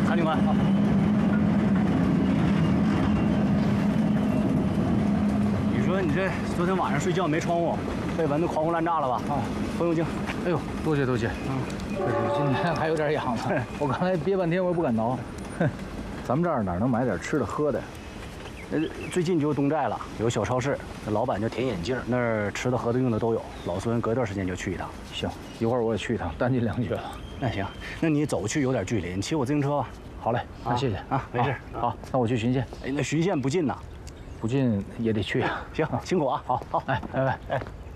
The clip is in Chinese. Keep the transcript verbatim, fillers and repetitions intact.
韩警官。好。你说你这昨天晚上睡觉没窗户，被蚊子狂轰滥炸了吧？啊，风油精。 哎呦，多谢多谢。嗯，这是今天还有点痒呢。我刚才憋半天，我也不敢挠。咱们这儿哪能买点吃的喝的呀？ 呃，最近就东寨了，有小超市，那老板叫田眼镜，那儿吃的、喝的、用的都有。老孙隔段时间就去一趟。 行，一会儿我也去一趟，单进两句了。 那行，那你走去有点距离，你骑我自行车吧。 好嘞，那谢谢啊，没事。 好，那我去巡线。 哎，那巡线不近呐， 不近也得去啊。 行，辛苦啊。 好好，哎，拜拜，哎。